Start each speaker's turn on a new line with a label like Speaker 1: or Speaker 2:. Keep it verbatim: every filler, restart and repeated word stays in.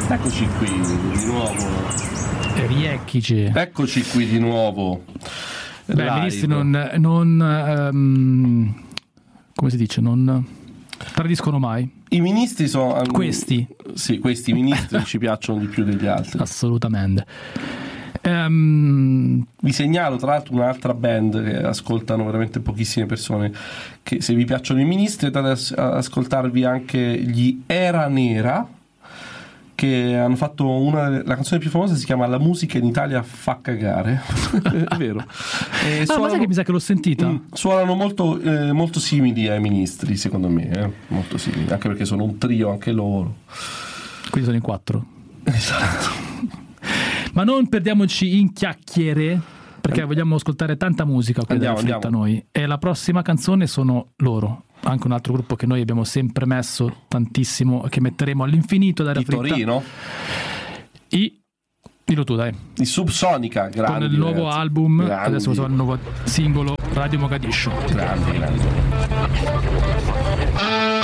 Speaker 1: Eccoci qui di nuovo.
Speaker 2: Riecchici.
Speaker 1: Eccoci qui di nuovo.
Speaker 2: Beh, i ministri non, non um, come si dice, non tradiscono mai.
Speaker 1: I ministri sono
Speaker 2: questi.
Speaker 1: Sì, questi ministri ci piacciono di più degli altri.
Speaker 2: Assolutamente. Um,
Speaker 1: Vi segnalo tra l'altro un'altra band che ascoltano veramente pochissime persone, che se vi piacciono i ministri andate ad ascoltarvi anche gli Era Nera, che hanno fatto una la canzone più famosa, si chiama La musica in Italia fa cagare. È vero.
Speaker 2: E ah, suonano, ma sai che mi sa che l'ho sentita?
Speaker 1: Mh, suonano molto, eh, molto simili ai ministri, secondo me, eh? Molto simili, anche perché sono un trio anche loro.
Speaker 2: Quindi sono in quattro.
Speaker 1: Esatto.
Speaker 2: Ma non perdiamoci in chiacchiere, perché vogliamo ascoltare tanta musica qui da Fretta noi. E la prossima canzone sono loro, anche un altro gruppo che noi abbiamo sempre messo tantissimo, che metteremo all'infinito da Fretta.
Speaker 1: Di Torino?
Speaker 2: I dillo tu, dai.
Speaker 1: I Subsonica, grandi.
Speaker 2: Con il nuovo
Speaker 1: ragazzi.
Speaker 2: album,
Speaker 1: grandi.
Speaker 2: Adesso il nuovo singolo Radio Mogadiscio.
Speaker 1: Grandi, grandi.